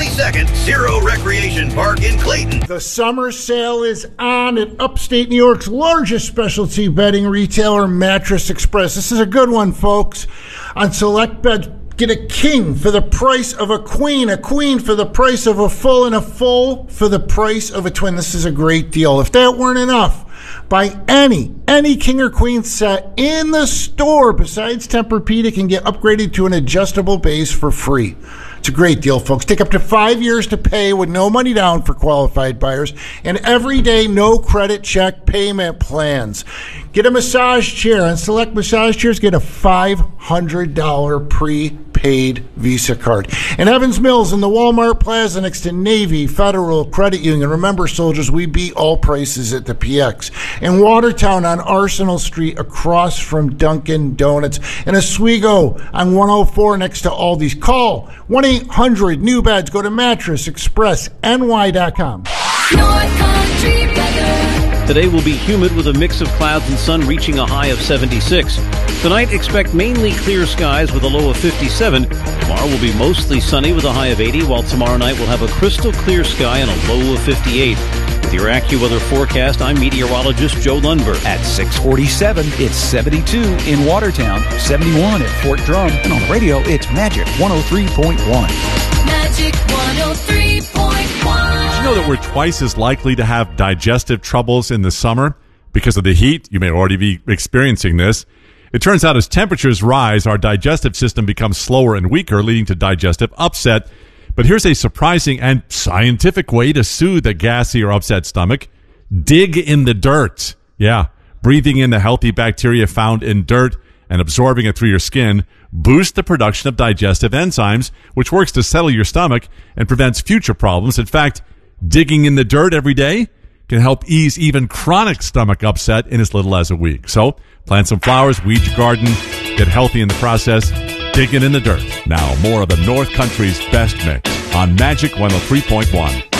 22nd, Zero Recreation Park in Clayton. The summer sale is on at upstate New York's largest specialty bedding retailer, Mattress Express. This is a good one, folks. On select beds, get a king for the price of a queen for the price of a full, and a full for the price of a twin. This is a great deal. If that weren't enough, buy any king or queen set in the store besides Tempur-Pedic and get upgraded to an adjustable base for free. It's a great deal, folks. Take up to 5 years to pay with no money down for qualified buyers, and everyday no credit check payment plans. Get a massage chair. On select massage chairs, get a $500 prepaid Visa card. And Evans Mills in the Walmart Plaza next to Navy Federal Credit Union. Remember, soldiers, we beat all prices at the PX. In Watertown on Arsenal Street across from Dunkin' Donuts. And Oswego on 104 next to Aldi's. Call 1-800-NEW-BEDS. Go to MattressExpressNY.com. North Country weather. Today will be humid with a mix of clouds and sun reaching a high of 76. Tonight, expect mainly clear skies with a low of 57. Tomorrow will be mostly sunny with a high of 80, while tomorrow night we'll have a crystal clear sky and a low of 58. With your AccuWeather forecast, I'm meteorologist Joe Lundberg. At 6:47, it's 72 in Watertown, 71 at Fort Drum, and on the radio, it's Magic 103.1. Magic 103.1. Did you know that we're twice as likely to have digestive troubles in the summer because of the heat? You may already be experiencing this. It turns out as temperatures rise, our digestive system becomes slower and weaker, leading to digestive upset. But here's a surprising and scientific way to soothe a gassy or upset stomach. Dig in the dirt. Yeah, breathing in the healthy bacteria found in dirt and absorbing it through your skin boosts the production of digestive enzymes, which works to settle your stomach and prevents future problems. In fact, digging in the dirt every day can help ease even chronic stomach upset in as little as a week. So plant some flowers, weed your garden, get healthy in the process, digging in the dirt. Now, more of the North Country's best mix on Magic 103.1.